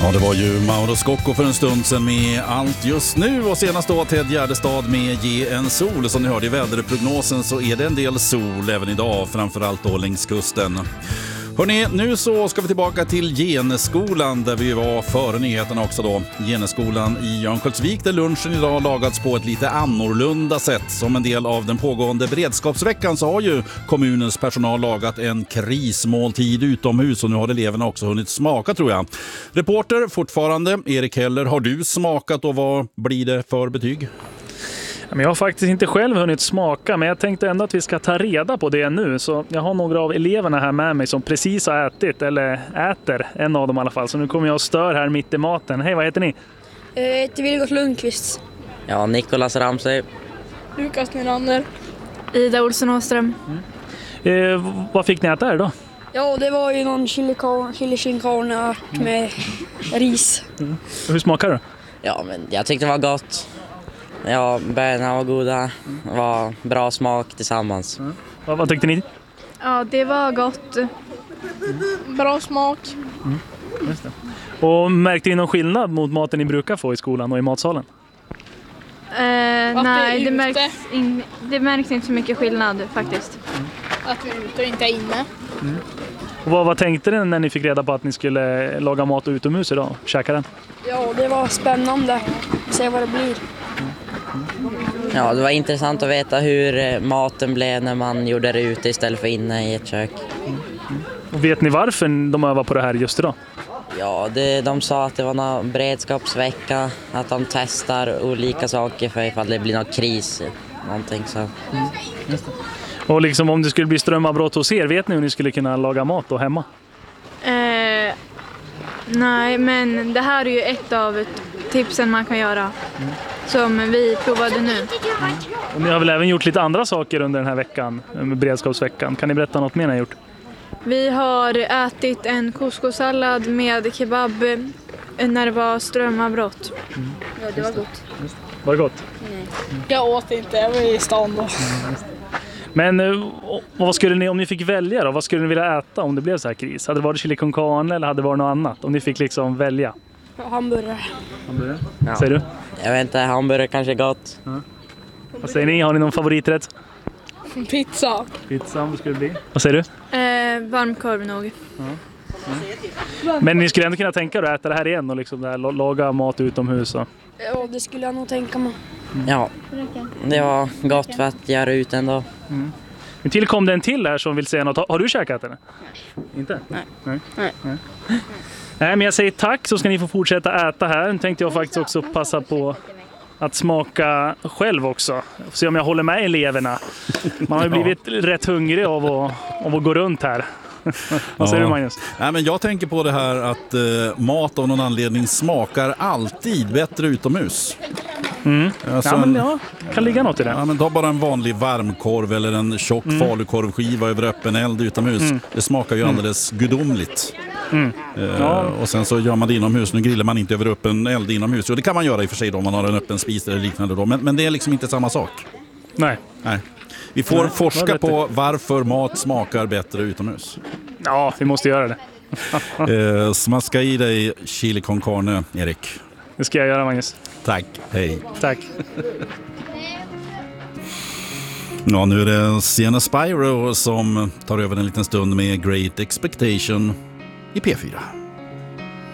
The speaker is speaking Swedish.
Ja, det var ju Mauro Scocco för en stund sedan med Allt just nu, och senast då Ted Gärdestad med Ge en sol. Som ni hörde i väderprognosen så är det en del sol även idag, framförallt då längs kusten. Hörrni, nu så ska vi tillbaka till Geneskolan där vi var före nyheterna också då. Geneskolan i Örnsköldsvik där lunchen idag lagats på ett lite annorlunda sätt. Som en del av den pågående beredskapsveckan så har ju kommunens personal lagat en krismåltid utomhus, och nu har eleverna också hunnit smaka, tror jag. Reporter fortfarande, Erik Heller, har du smakat och vad blir det för betyg? Jag har faktiskt inte själv hunnit smaka, men jag tänkte ändå att vi ska ta reda på det nu. Så jag har några av eleverna här med mig som precis har ätit, eller äter, en av dem i alla fall. Så nu kommer jag och stör här mitt i maten. Hej, vad heter ni? Jag heter Vilgot Lundqvist. Ja, Nicolas Ramsey. Lukas Nylander. Ida Olsson Åström. Vad fick ni äta här då? Ja, det var ju någon chili con carne med ris. Hur smakar det? Ja, men jag tyckte det var gott. Ja, bönorna var goda. Det var bra smak tillsammans. Vad tyckte ni? Ja, det var gott. Bra smak. Just det. Och märkte ni någon skillnad mot maten ni brukar få i skolan och i matsalen? Nej, det märks inte så mycket skillnad faktiskt. Att vi är ute och inte är inne. Och vad tänkte ni när ni fick reda på att ni skulle laga mat utomhus idag? Käka den? Ja, det var spännande. Se vad det blir. Ja, det var intressant att veta hur maten blev när man gjorde det ute istället för inne i ett kök. Och vet ni varför de övar på det här just idag? Ja, de sa att det var någon beredskapsvecka, att de testar olika saker för ifall det blir någon kris, någonting så. Just det. Och liksom om det skulle bli strömavbrott hos er, vet ni hur ni skulle kunna laga mat då hemma? Nej, men det här är ju ett av tipsen man kan göra. Som vi provade nu. Och ni har väl även gjort lite andra saker under den här veckan, med beredskapsveckan. Kan ni berätta något mer ni har gjort? Vi har ätit en couscous-sallad med kebab när det var strömavbrott. Ja, det var gott. Var det gott? Nej. Jag åt inte, jag var i stan då. Men vad skulle ni, om ni fick välja då, vad skulle ni vilja äta om det blev så här kris? Hade det varit chili con carne eller hade det varit något annat? Om ni fick liksom välja. Hamburgare. Hamburgare? Ja. Säger du? Jag vet inte, hamburgare kanske är gott. Ja. Vad säger ni? Har ni någon favoriträtt? Pizza. Pizza, vad skulle det bli? Vad säger du? Varmkorv nog. Ja. Men ni skulle ändå kunna tänka er att äta det här igen och liksom där, laga mat utomhus och... Ja, det skulle jag nog tänka mig. Ja, det var gott för att göra ut ändå. Men tillkom det en till här som vill säga något. Har du käkat den? Inte? Nej. Nej, men jag säger tack, så ska ni få fortsätta äta här. Nu tänkte jag faktiskt också passa på att smaka själv också. Se om jag håller med eleverna. Man har ju blivit rätt hungrig av att gå runt här. Vad säger du, Magnus? Nej, men jag tänker på det här att mat av någon anledning smakar alltid bättre utomhus. Alltså Ja, men kan ligga något i det. Ja, men ta bara en vanlig varmkorv eller en tjock falukorvskiva över öppen eld utomhus. Det smakar ju alldeles gudomligt. Och sen så gör man det inomhus. Nu grillar man inte över öppen eld inomhus. Och det kan man göra i och för sig då, om man har en öppen spis eller liknande då. Men det är liksom inte samma sak. Nej. Vi får forska på varför mat smakar bättre utomhus. Ja, vi måste göra det. Smaska i dig chili con carne, Erik. Det ska jag göra, Magnus. Tack, hej. Tack. Ja, nu är det Sienna Spyro som tar över en liten stund med Great Expectation i P4.